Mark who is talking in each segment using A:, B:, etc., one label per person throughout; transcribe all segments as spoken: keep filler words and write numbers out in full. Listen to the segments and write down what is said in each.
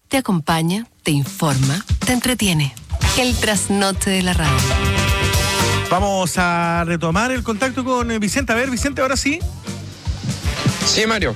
A: te acompaña, te informa, te entretiene. El trasnoche de la radio.
B: Vamos a retomar el contacto con Vicente. A ver, Vicente, ahora sí.
C: Sí, Mario.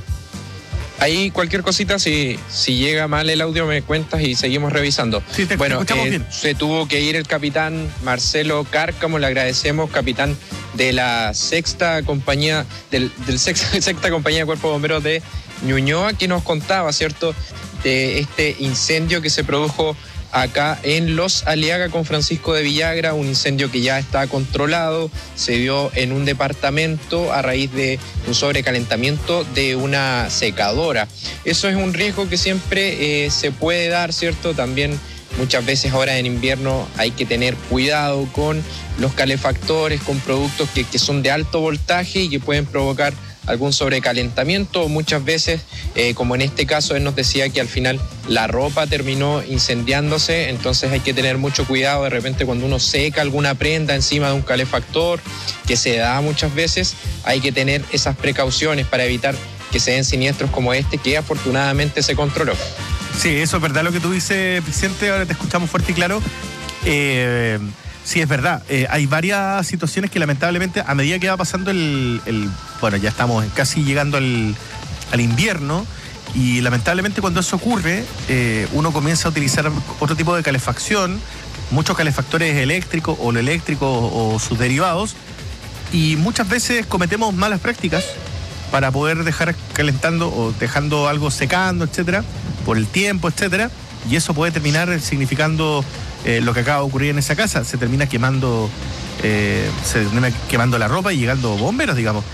C: Ahí cualquier cosita, si, si llega mal el audio me cuentas y seguimos revisando.
B: Sí, te,
C: bueno,
B: te escuchamos
C: eh,
B: bien.
C: Se tuvo que ir el capitán Marcelo Cárcamo, le agradecemos, capitán de la sexta compañía, del, del sexta, sexta compañía de Cuerpo de Bomberos de Ñuñoa, que nos contaba, ¿cierto?, de este incendio que se produjo acá en Los Aliaga con Francisco de Villagra, un incendio que ya está controlado, se dio en un departamento a raíz de un sobrecalentamiento de una secadora. Eso es un riesgo que siempre eh, se puede dar, ¿cierto? También muchas veces ahora en invierno hay que tener cuidado con los calefactores, con productos que, que son de alto voltaje y que pueden provocar algún sobrecalentamiento. Muchas veces, eh, como en este caso, él nos decía que al final la ropa terminó incendiándose, entonces hay que tener mucho cuidado de repente cuando uno seca alguna prenda encima de un calefactor, que se da muchas veces, hay que tener esas precauciones para evitar que se den siniestros como este, que afortunadamente se controló.
B: Sí, eso es verdad lo que tú dices, Vicente, ahora te escuchamos fuerte y claro. Eh... Sí, es verdad. Eh, hay varias situaciones que lamentablemente a medida que va pasando el... el bueno, ya estamos casi llegando al, al invierno y lamentablemente cuando eso ocurre, eh, uno comienza a utilizar otro tipo de calefacción, muchos calefactores eléctricos o lo eléctrico o, o sus derivados, y muchas veces cometemos malas prácticas para poder dejar calentando o dejando algo secando, etcétera, por el tiempo, etcétera, y eso puede terminar significando... Eh, lo que acaba de ocurrir en esa casa, se termina quemando eh, se termina quemando la ropa y llegando bomberos, digamos.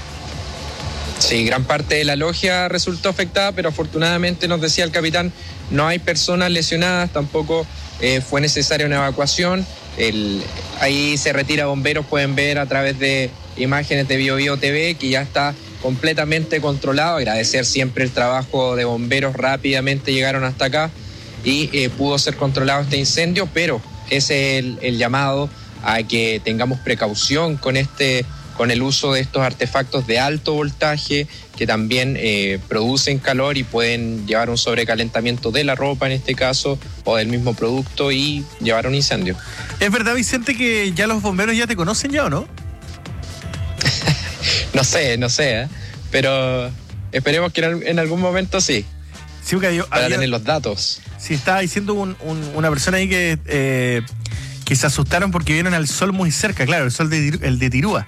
C: Sí, gran parte de la logia resultó afectada, pero afortunadamente, nos decía el capitán, no hay personas lesionadas, tampoco eh, fue necesaria una evacuación. El, ahí se retira bomberos, pueden ver a través de imágenes de Bio Bio T V que ya está completamente controlado. Agradecer siempre el trabajo de bomberos, rápidamente llegaron hasta acá y eh, pudo ser controlado este incendio, pero ese es el, el llamado a que tengamos precaución con este, con el uso de estos artefactos de alto voltaje que también eh, producen calor y pueden llevar un sobrecalentamiento de la ropa en este caso o del mismo producto y llevar un incendio.
B: ¿Es verdad, Vicente, que ya los bomberos ya te conocen ya o no?
C: no sé, no sé, ¿eh? Pero esperemos que en algún momento sí.
B: Sí, porque yo,
C: para
B: había,
C: tener los datos.
B: Sí, estaba diciendo un, un, una persona ahí que, eh, que se asustaron porque vieron al sol muy cerca, claro, el sol de, el de Tirúa.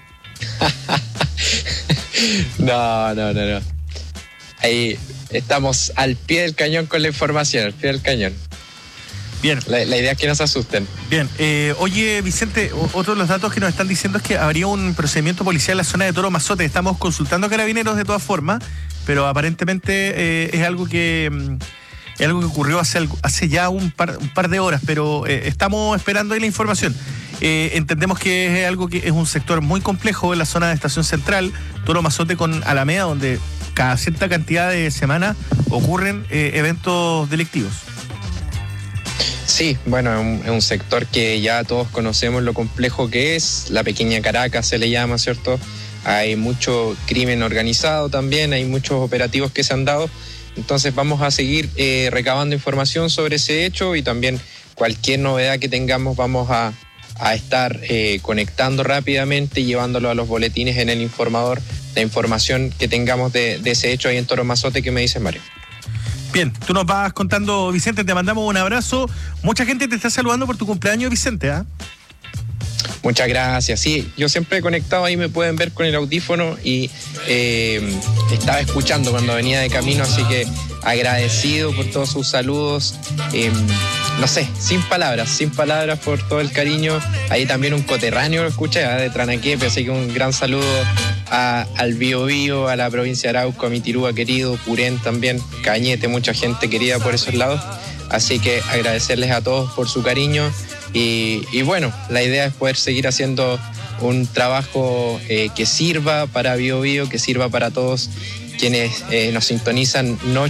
C: no, no, no, no. Ahí estamos al pie del cañón con la información, al pie del cañón.
B: Bien.
C: La, la idea es que no se asusten.
B: Bien. Eh, oye, Vicente, otro de los datos que nos están diciendo es que habría un procedimiento policial en la zona de Toro Mazote. Estamos consultando a Carabineros de todas formas, pero aparentemente eh, es algo que es algo que ocurrió hace, hace ya un par, un par de horas, pero eh, estamos esperando ahí la información. Eh, entendemos que es algo que es un sector muy complejo en la zona de Estación Central, Toro Mazote con Alameda, donde cada cierta cantidad de semanas ocurren eh, eventos delictivos.
C: Sí, bueno, es un, es un sector que ya todos conocemos lo complejo que es, la pequeña Caracas se le llama, ¿cierto? Hay mucho crimen organizado también, hay muchos operativos que se han dado, entonces vamos a seguir eh, recabando información sobre ese hecho y también cualquier novedad que tengamos vamos a, a estar eh, conectando rápidamente y llevándolo a los boletines en el informador, la información que tengamos de, de ese hecho ahí en Toro Mazote. ¿Qué me dices, Mario?
B: Bien, tú nos vas contando, Vicente, te mandamos un abrazo. Mucha gente te está saludando por tu cumpleaños, Vicente, ¿ah? ¿eh?
C: Muchas gracias. Sí, yo siempre he conectado, ahí me pueden ver con el audífono y eh, estaba escuchando cuando venía de camino, así que agradecido por todos sus saludos. Eh, no sé, sin palabras, sin palabras por todo el cariño. Ahí también un coterráneo lo escuché, ¿eh? de Tranaquepe, así que un gran saludo a, al Bio Bio, a la provincia de Arauco, a mi Tirúa querido, Purén también, Cañete, mucha gente querida por esos lados. Así que agradecerles a todos por su cariño. Y, y bueno, la idea es poder seguir haciendo un trabajo eh, que sirva para Bio Bio, que sirva para todos quienes eh, nos sintonizan noche